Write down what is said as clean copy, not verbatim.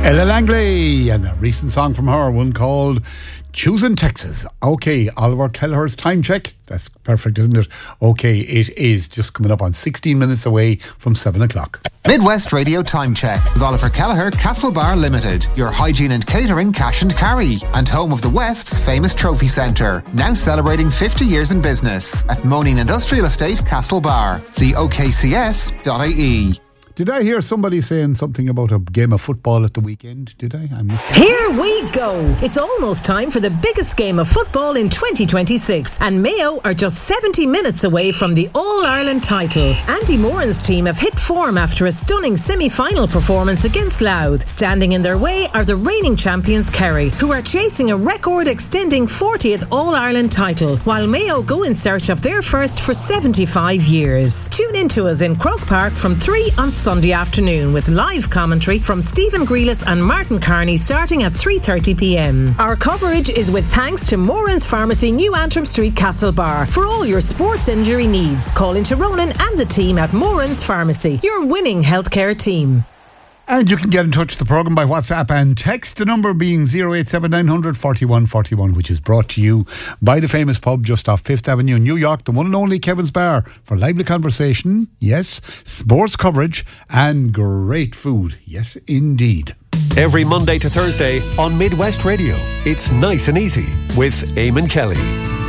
Ella Langley, and a recent song from her, one called Choosing Texas. Okay, Oliver Kelleher's time check. That's perfect, isn't it? Okay, it is just coming up on 16 minutes away from 7 o'clock. Midwest Radio Time Check with Oliver Kelleher, Castlebar Limited, your hygiene and catering cash and carry, and home of the West's famous trophy centre, now celebrating 50 years in business at Moaning Industrial Estate, Castlebar. See okcs.ie. Did I hear somebody saying something about a game of football at the weekend? Did I? I missed it. Here we go. It's almost time for the biggest game of football in 2026, and Mayo are just 70 minutes away from the All-Ireland title. Andy Moran's team have hit form after a stunning semi-final performance against Louth. Standing in their way are the reigning champions Kerry, who are chasing a record-extending 40th All-Ireland title, while Mayo go in search of their first for 75 years. Tune in to us in Croke Park from 3 on Sunday afternoon with live commentary from Stephen Grealis and Martin Carney starting at 3:30pm. Our coverage is with thanks to Moran's Pharmacy, New Antrim Street, Castlebar. For all your sports injury needs, call into Ronan and the team at Moran's Pharmacy, your winning healthcare team. And you can get in touch with the programme by WhatsApp and text, the number being 087900 41 41, which is brought to you by the famous pub just off 5th Avenue in New York, the one and only Kevin's Bar, for lively conversation, yes, sports coverage and great food, yes indeed. Every Monday to Thursday on Midwest Radio, it's Nice and Easy with Eamon Kelly.